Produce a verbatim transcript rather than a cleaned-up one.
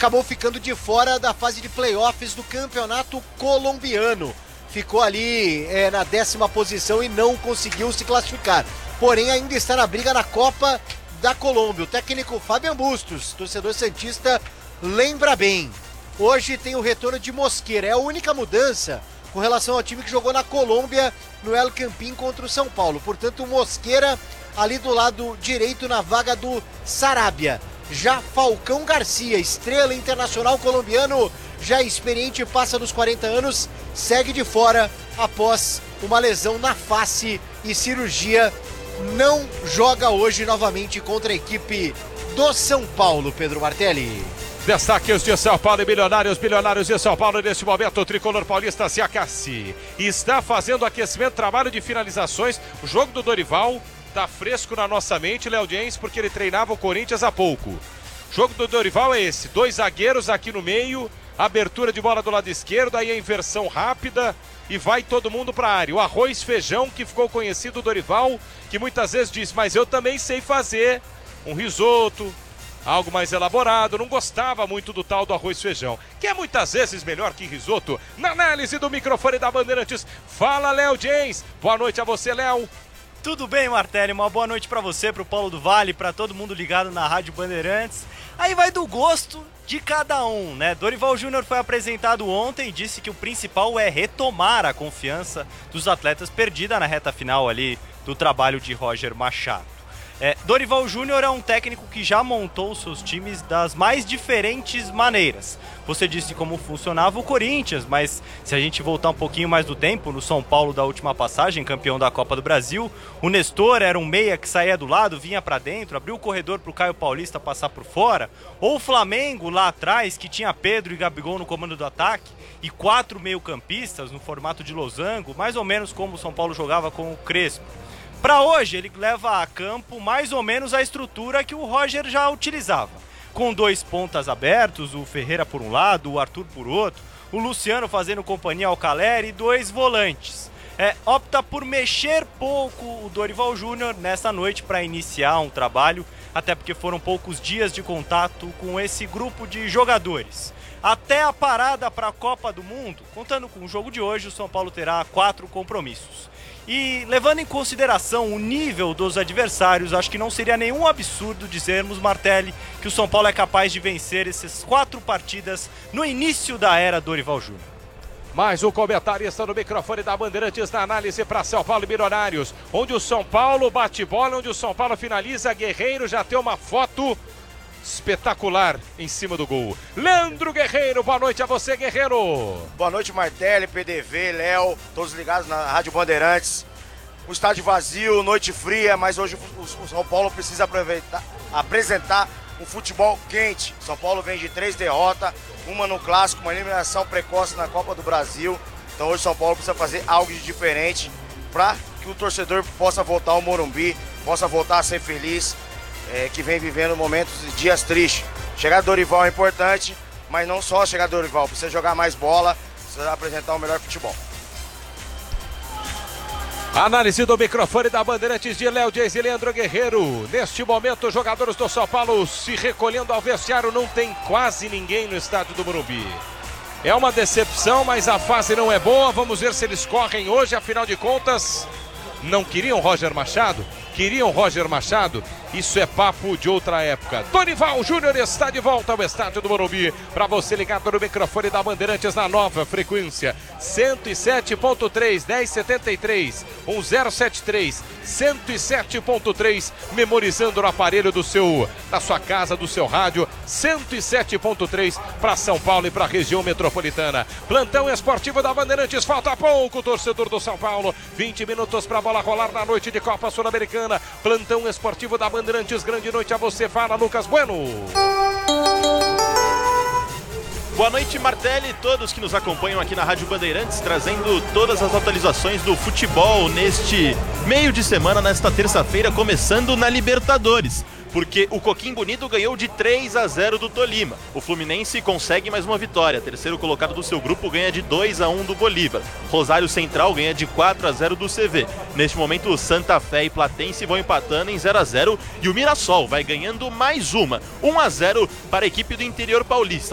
acabou ficando de fora da fase de playoffs do campeonato colombiano. Ficou ali é, na décima posição e não conseguiu se classificar. Porém, ainda está na briga na Copa da Colômbia. O técnico Fabian Bustos, torcedor santista, lembra bem. Hoje tem o retorno de Mosquera. É a única mudança com relação ao time que jogou na Colômbia no El Campín contra o São Paulo. Portanto, o Mosquera ali do lado direito na vaga do Sarabia. Já Falcão Garcia, estrela internacional colombiano, já experiente, passa dos quarenta anos, segue de fora após uma lesão na face e cirurgia. Não joga hoje novamente contra a equipe do São Paulo, Pedro Martelli. Destaques de São Paulo e Milionários, Bilionários de São Paulo. Neste momento, o tricolor paulista se aquece. Está fazendo aquecimento, trabalho de finalizações. O jogo do Dorival está fresco na nossa mente, Léo Diens, porque ele treinava o Corinthians há pouco. O jogo do Dorival é esse: dois zagueiros aqui no meio, abertura de bola do lado esquerdo, aí a inversão rápida e vai todo mundo para a área. O arroz feijão que ficou conhecido, o Dorival, que muitas vezes diz, mas eu também sei fazer um risoto, algo mais elaborado. Não gostava muito do tal do arroz feijão, que é muitas vezes melhor que risoto. Na análise do microfone da Bandeirantes, fala Léo Diens. Boa noite a você, Léo. Tudo bem, Martelli? Uma boa noite para você, para o Paulo do Vale, para todo mundo ligado na Rádio Bandeirantes. Aí vai do gosto de cada um, né? Dorival Júnior foi apresentado ontem e disse que o principal é retomar a confiança dos atletas perdida na reta final ali do trabalho de Roger Machado. É, Dorival Júnior é um técnico que já montou seus times das mais diferentes maneiras. Você disse como funcionava o Corinthians, mas se a gente voltar um pouquinho mais do tempo, no São Paulo da última passagem, campeão da Copa do Brasil, o Nestor era um meia que saía do lado, vinha pra dentro, abriu o corredor pro Caio Paulista passar por fora, ou o Flamengo lá atrás, que tinha Pedro e Gabigol no comando do ataque, e quatro meio-campistas no formato de losango, mais ou menos como o São Paulo jogava com o Crespo. Para hoje, ele leva a campo mais ou menos a estrutura que o Roger já utilizava. Com dois pontas abertos, o Ferreira por um lado, o Arthur por outro, o Luciano fazendo companhia ao Caleri e dois volantes. É, opta por mexer pouco o Dorival Júnior nessa noite para iniciar um trabalho, até porque foram poucos dias de contato com esse grupo de jogadores. Até a parada para a Copa do Mundo, contando com o jogo de hoje, o São Paulo terá quatro compromissos. E levando em consideração o nível dos adversários, acho que não seria nenhum absurdo dizermos, Martelli, que o São Paulo é capaz de vencer essas quatro partidas no início da era Dorival Júnior. Mais um comentarista no microfone da Bandeirantes na análise para São Paulo e Milionários, onde o São Paulo bate bola, onde o São Paulo finaliza. Guerreiro já tem uma foto espetacular em cima do gol. Leandro Guerreiro, boa noite a você, Guerreiro. Boa noite, Martelli, P D V, Léo, todos ligados na Rádio Bandeirantes. O estádio vazio, noite fria, mas hoje o São Paulo precisa aproveitar, apresentar um futebol quente. São Paulo vem de três derrotas, uma no Clássico, uma eliminação precoce na Copa do Brasil. Então hoje o São Paulo precisa fazer algo de diferente para que o torcedor possa voltar ao Morumbi, possa voltar a ser feliz. É, que vem vivendo momentos e dias tristes. Chegar Dorival é importante, mas não só chegar Dorival, precisa jogar mais bola, precisa apresentar o melhor futebol. Análise do microfone da Bandeirantes de Léo Dias e Leandro Guerreiro. Neste momento, os jogadores do São Paulo se recolhendo ao vestiário, não tem quase ninguém no estádio do Morumbi. É uma decepção, mas a fase não é boa. Vamos ver se eles correm hoje, afinal de contas, não queriam Roger Machado? Queriam Roger Machado? Isso é papo de outra época. Dorival Júnior está de volta ao estádio do Morumbi. Para você ligado no microfone da Bandeirantes na nova frequência. cento e sete ponto três, dez setenta e três, um zero sete três, cento e sete ponto três, memorizando no aparelho do seu, da sua casa, do seu rádio. cento e sete ponto três para São Paulo e para a região metropolitana. Plantão esportivo da Bandeirantes. Falta pouco, torcedor do São Paulo. vinte minutos para a bola rolar na noite de Copa Sul-Americana. Plantão esportivo da Bandeirantes. Grande noite a você, fala Lucas Bueno. Boa noite, Martelli, e todos que nos acompanham aqui na Rádio Bandeirantes, trazendo todas as atualizações do futebol neste meio de semana, nesta terça-feira, começando na Libertadores. Porque o Coquim Bonito ganhou de três a zero do Tolima. O Fluminense consegue mais uma vitória. Terceiro colocado do seu grupo ganha de dois a um do Bolívar. Rosário Central ganha de quatro a zero do C V. Neste momento, o Santa Fé e Platense vão empatando em zero a zero. E o Mirassol vai ganhando mais uma. um a zero para a equipe do interior paulista.